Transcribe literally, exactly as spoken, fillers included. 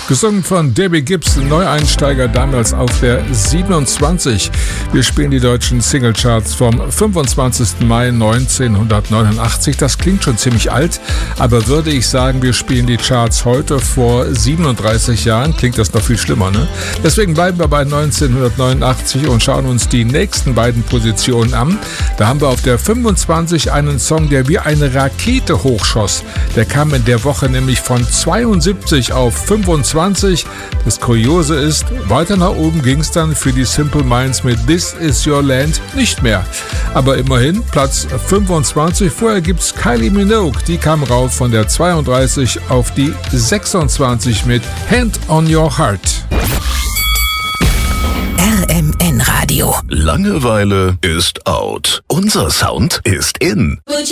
Gesungen von Debbie Gibson, Neueinsteiger damals auf der siebenundzwanzig. Wir spielen die deutschen Singlecharts vom fünfundzwanzigsten Mai neunzehnhundertneunundachtzig. Das klingt schon ziemlich alt, aber würde ich sagen, wir spielen die Charts heute vor siebenunddreißig Jahren, klingt das noch viel schlimmer, ne? Deswegen bleiben wir bei neunzehnhundertneunundachtzig und schauen uns die nächsten beiden Positionen an. Da haben wir auf der fünfundzwanzig einen Song, der wie eine Rakete hochschoss. Der kam in der Woche nämlich von zweiundsiebzig auf fünfundzwanzig. Das Kuriose ist, weiter nach oben ging es dann für die Simple Minds mit This Is Your Land nicht mehr. Aber immerhin Platz fünfundzwanzig. Vorher gibt's Kylie Minogue, die kam rauf von der zweiunddreißig auf die sechsundzwanzig mit Hand on Your Heart. R M N Radio. Langeweile ist out. Unser Sound ist in.